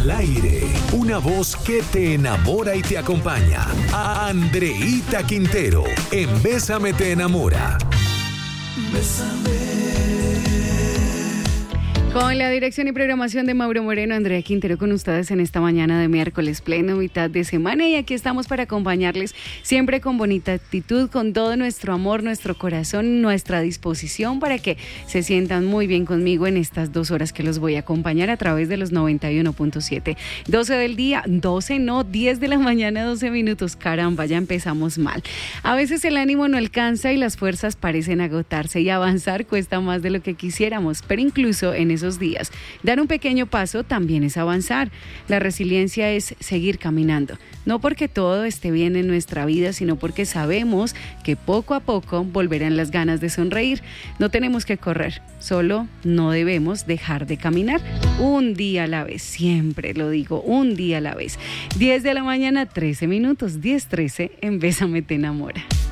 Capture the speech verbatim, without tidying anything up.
Al aire, una voz que te enamora y te acompaña. Andreíta Quintero, en Bésame te enamora. Bésame. Con la dirección y programación de Mauro Moreno, Andrea Quintero con ustedes en esta mañana de miércoles, pleno mitad de semana, y aquí estamos para acompañarles siempre con bonita actitud, con todo nuestro amor, nuestro corazón, nuestra disposición para que se sientan muy bien conmigo en estas dos horas que los voy a acompañar a través de los noventa y uno punto siete. doce del día, doce no, diez de la mañana, doce minutos, caramba, ya empezamos mal. A veces el ánimo no alcanza y las fuerzas parecen agotarse y avanzar cuesta más de lo que quisiéramos, pero incluso en esos días, dar un pequeño paso también es avanzar. La resiliencia es seguir caminando, no porque todo esté bien en nuestra vida, sino porque sabemos que poco a poco volverán las ganas de sonreír. No tenemos que correr, solo no debemos dejar de caminar. Un día a la vez, siempre lo digo, un día a la vez. diez de la mañana, trece minutos, diez trece, en Bésame te enamora.